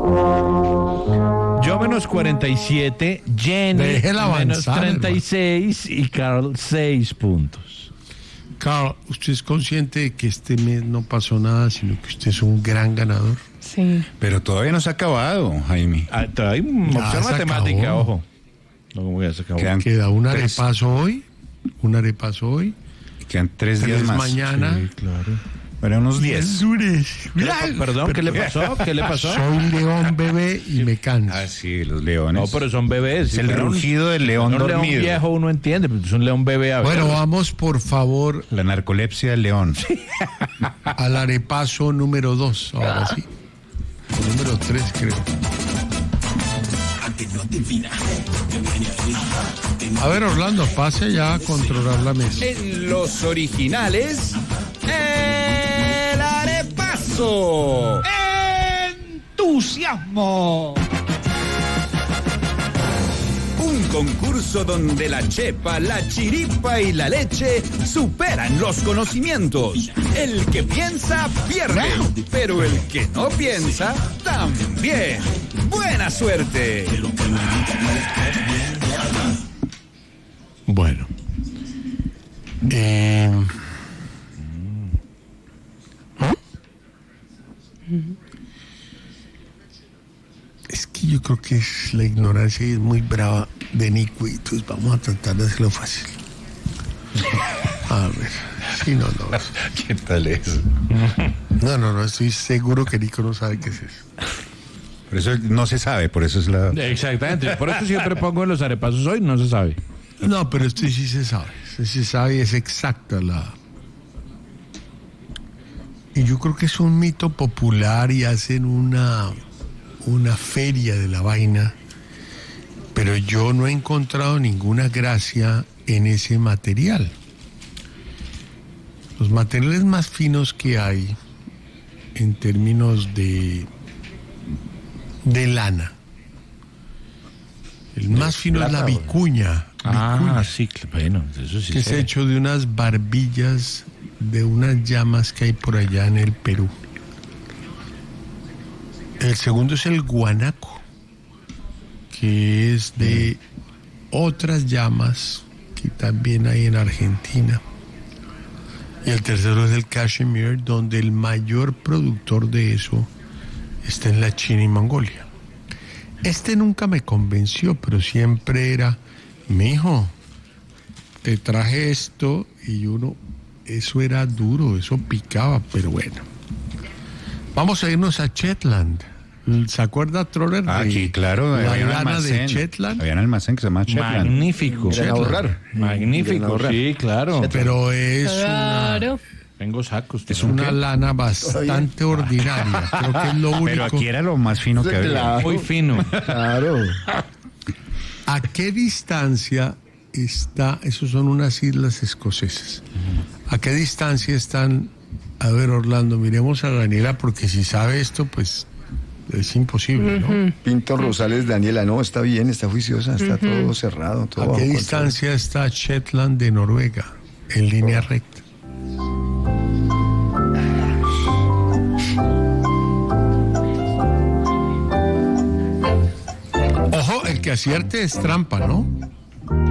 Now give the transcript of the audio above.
Yo menos 47, Jenny menos 36 hermano. Y Carl 6 puntos. Carl, ¿usted es consciente de que este mes no pasó nada, sino que usted es un gran ganador? Sí. Pero todavía no se ha acabado, Jaime. Hay una opción matemática, acabó. ojo. No, ya se acabó. Queda un arepaso hoy. Quedan 3 días más. Mañana. Sí, claro. Bueno, unos 10. Perdón, ¿qué le pasó? Soy león bebé y me canso. Ah, sí, los leones. No, pero son bebés. Es el rugido del león dormido. Un león viejo uno entiende, pero es un león bebé. Bueno, vamos por favor. La narcolepsia del león. Al arepaso número 2, ahora sí. Número 3, creo. A ver, Orlando, pase ya a controlar la mesa. En los originales, el arepaso. ¡Entusiasmo! Un concurso donde la chepa, la chiripa y la leche superan los conocimientos. El que piensa, pierde. Pero el que no piensa, también. ¡Buena suerte! Bueno. Es que yo creo que la ignorancia es muy brava de Nico, y entonces vamos a tratar de hacerlo fácil. A ver. Sí, no. ¿Qué tal es? No, estoy seguro que Nico no sabe qué es eso. Por eso no se sabe, por eso es la... Exactamente, por eso siempre pongo en los arepasos hoy, no se sabe. No, pero esto sí se sabe. Esto sí se sabe y es exacta la... Y yo creo que es un mito popular y hacen una feria de la vaina, pero yo no he encontrado ninguna gracia en ese material. Los materiales más finos que hay en términos de lana, el más fino es la vicuña. Sí, bueno, eso sí. Que es hecho de unas barbillas de unas llamas que hay por allá en el Perú. El segundo es el guanaco, que es de otras llamas que también hay en Argentina. Y el tercero es el cashmere, donde el mayor productor de eso está en la China y Mongolia. Este nunca me convenció, pero siempre era, mijo, te traje esto, y eso era duro, eso picaba, pero bueno. Vamos a irnos a Shetland. ¿Se acuerda, Troller? Sí, claro. La lana de Shetland. Había un almacén que se llama Shetland. Magnífico. Magnífico, sí, claro. Pero es Tengo sacos. es una lana bastante ordinaria. Creo que es lo único. Pero aquí era lo más fino que había. Muy fino. Claro. ¿A qué distancia está? Esos son unas islas escocesas. ¿A qué distancia están? A ver, Orlando, miremos a Daniela, porque si sabe esto, pues es imposible, ¿no? Pinto Rosales, Daniela, no, está bien, está juiciosa, está todo cerrado. Todo ¿A qué bajo control. distancia está Shetland de Noruega? En línea recta. Ojo, el que acierte es trampa, ¿no?